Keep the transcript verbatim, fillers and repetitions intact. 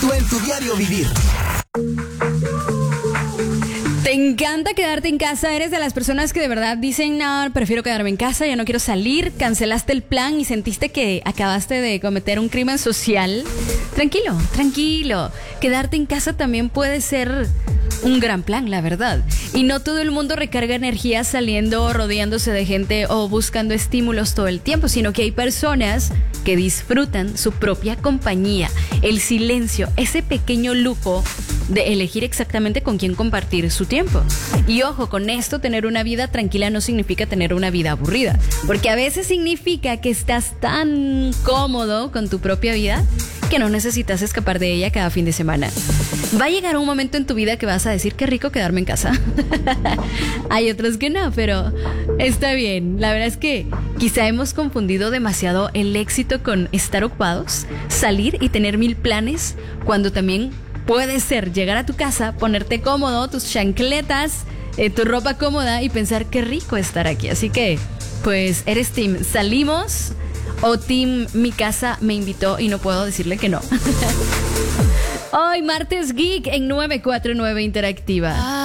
impacto en tu diario vivir. ¿Te encanta quedarte en casa? ¿Eres de las personas que de verdad dicen, no, prefiero quedarme en casa, ya no quiero salir? ¿Cancelaste el plan y sentiste que acabaste de cometer un crimen social? Tranquilo, tranquilo. Quedarte en casa también puede ser un gran plan, la verdad. Y no todo el mundo recarga energía saliendo, rodeándose de gente o buscando estímulos todo el tiempo, sino que hay personas que disfrutan su propia compañía, el silencio, ese pequeño lujo de elegir exactamente con quién compartir su tiempo. Y ojo, con esto, tener una vida tranquila no significa tener una vida aburrida, porque a veces significa que estás tan cómodo con tu propia vida que no necesitas escapar de ella cada fin de semana. Va a llegar un momento en tu vida que vas a decir, qué rico quedarme en casa. Hay otros que no, pero está bien. La verdad es que quizá hemos confundido demasiado el éxito con estar ocupados, salir y tener mil planes, cuando también puede ser llegar a tu casa, ponerte cómodo, tus chancletas, eh, tu ropa cómoda y pensar qué rico estar aquí. Así que, pues, ¿eres team salimos o team mi casa me invitó y no puedo decirle que no? Hoy martes geek en novecientos cuarenta y nueve Interactiva.